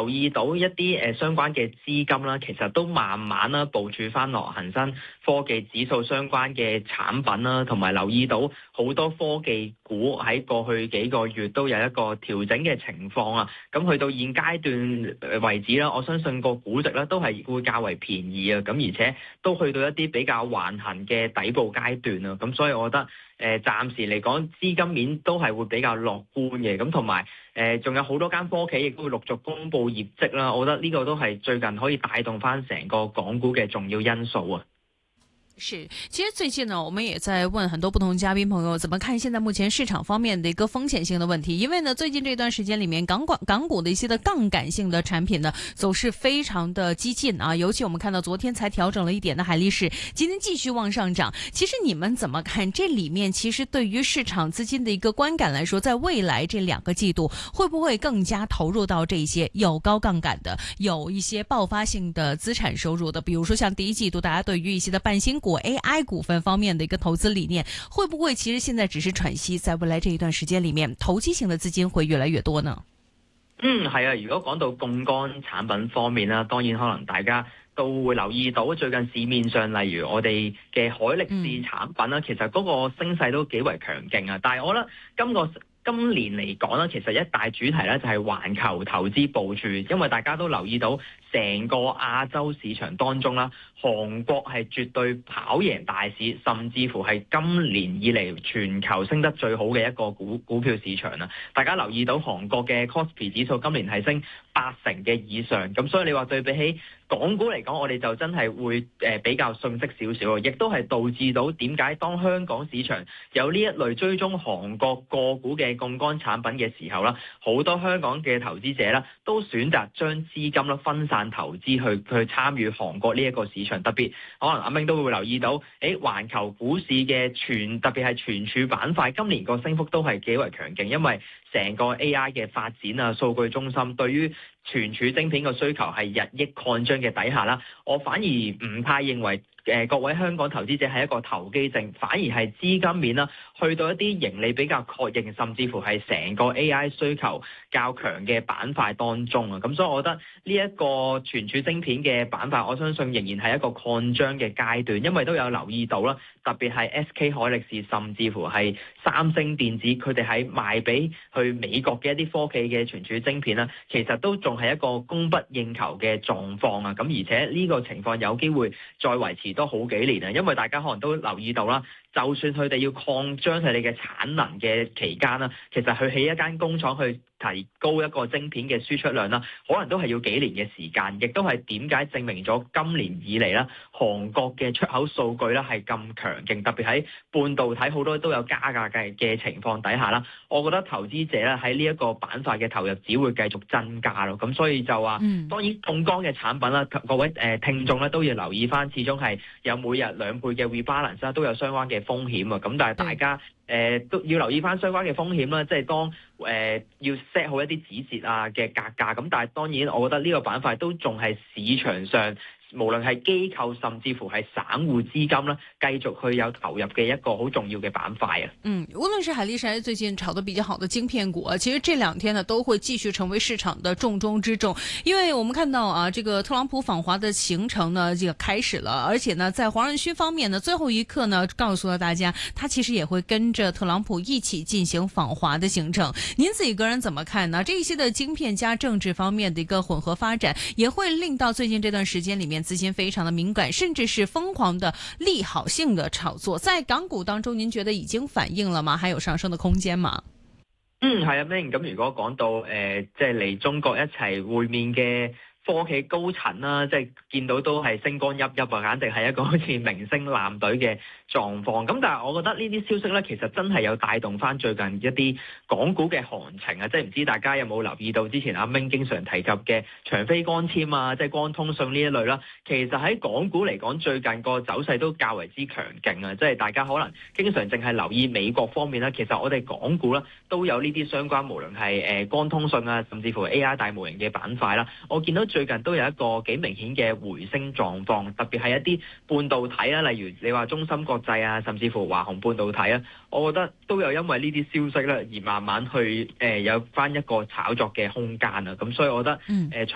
留意到一啲相關嘅資金啦，其實都慢慢啦部署翻落恒生科技指數相關嘅產品啦，同埋留意到好多科技股喺過去幾個月都有一個調整嘅情況啊。咁去到現階段為止啦，我相信個估值咧都係會較為便宜啊。咁而且都去到一啲比較橫行嘅底部階段啊。咁所以我覺得暫時嚟講資金面都係會比較樂觀嘅。咁同埋仲有好多間科企亦都會陸續公布業績啦。我覺得呢個都係最近可以帶動翻成個港股嘅重要因素啊。 是，其實最近呢，我們也在問很多不同嘉賓朋友，怎麼看現在目前市場方面的一個風險性的問題？因為呢，最近這段時間裏面，港股的一些的槓桿性的產品呢，走勢非常的激進啊。尤其我們看到昨天才調整了一點的海力士，今天繼續往上漲。其實你們怎麼看？這裏面其實對於市場資金的一個觀感來說，在未來這2個季度，會不會更加投入到這些有高槓桿的、有一些爆發性的資產收入的？比如說像第一季度，大家對於一些的半新股、AI 股份方面的一個投資理念，會不會其實現在只是喘息，在未來這一段時間裏面，投機型的資金會越來越多呢？ 係啊，如果講到槓桿產品方面啦，當然可能大家都會留意到最近市面上，例如我哋嘅海力士產品啦，其實嗰個升勢都幾為強勁啊。但係我覺得今年嚟講咧，其實一大主題咧就係環球投資部署，因為大家都留意到成個亞洲市場當中啦，韓國係絕對跑贏大市，甚至乎係今年以嚟全球升得最好嘅一個股票市場啊！大家留意到韓國嘅 Kospi 指數今年係升80%嘅以上，咁所以你話對比起港股嚟講，我哋就真係會比較遜色少少，亦都係導致到點解當香港市場有呢一類追蹤韓國個股嘅槓桿產品嘅時候啦，好多香港嘅投資者啦都選擇將資金啦分散投資去參與韓國呢一個市場，特別可能阿明都會留意到，環球股市嘅特別係存儲板塊今年個升幅都係幾為強勁，因為成個 AI 嘅發展啊，數據中心對於存儲晶片嘅需求係日益擴張嘅底下啦，我反而唔太認為各位香港投資者係一個投機症，反而係資金面啦，去到一啲盈利比較確認，甚至乎係成個 AI 需求較強嘅板塊當中啊。咁所以我覺得呢一個存儲晶片嘅板塊，我相信仍然係一個擴張嘅階段，因為都有留意到啦，特別係 SK 海力士，甚至乎係三星電子，佢哋喺賣俾去美國嘅一啲科技嘅存儲晶片啦，其實都仲係一個供不應求嘅狀況啊。咁而且呢個情況有機會再維持都好幾年啊，因為大家可能都留意到啦，就算佢哋要擴張佢哋嘅產能嘅期間啦，其實去起一間工廠去提高一個晶片嘅輸出量啦，可能都係要幾年嘅時間，亦都係點解證明咗今年以嚟啦，韓國嘅出口數據啦係咁強勁，特別喺半導體好多都有加價嘅情況底下啦，我覺得投資者咧喺呢一個板塊嘅投入只會繼續增加咯，咁所以就話，當然槓桿嘅產品啦，各位聽眾咧都要留意翻，始終係有每日2倍嘅 rebalance 啦，都有相關嘅風險啊，咁但係大家都要留意翻相關嘅風險啦，即係當要 set 好一啲止蝕啊嘅價，咁但係當然我覺得呢個板塊都仲係市場上無論係機構甚至乎係散戶資金啦，繼續去有投入嘅一個好重要嘅板塊啊。 無論是海力士還是最近炒得比較好的晶片股啊，其實這2天呢都會繼續成為市場的重中之重，因為我們看到啊，這個特朗普訪華的行程呢就開始了，而且呢在黃仁勳方面呢最後一刻呢告訴了大家，他其實也會跟着特朗普一起進行訪華的行程。您自己個人怎麼看呢？這一些的晶片加政治方面的一個混合發展，也會令到最近這段時間裏面資金非常的敏感，甚至是瘋狂的利好性的炒作，在港股當中，您覺得已經反映了嗎？還有上升的空間嗎？ 係啊，Ming，咁如果講到即係嚟中國一齊會面嘅科企高層啦，即係見到都係星光熠熠啊，簡直係一個好似明星艦隊嘅狀況。咁但係我覺得呢啲消息咧，其實真係有帶動翻最近一啲港股嘅行情啊！即係唔知大家有冇留意到之前阿明經常提及嘅長飛光纖啊，即係光通訊呢一類啦。其實喺港股嚟講，最近個走勢都較為之強勁啊！即係大家可能經常淨係留意美國方面啦，其實我哋港股啦都有呢啲相關，無論係光通訊啊，甚至乎 AI 大模型嘅板塊啦，我見到最近都有一個幾明顯嘅回升狀況，特別係一啲半導體啦，例如你話中芯國際啊，甚至乎華虹半導體啊，我覺得都有因為呢啲消息咧而慢慢去有翻一個炒作嘅空間啊，咁所以我覺得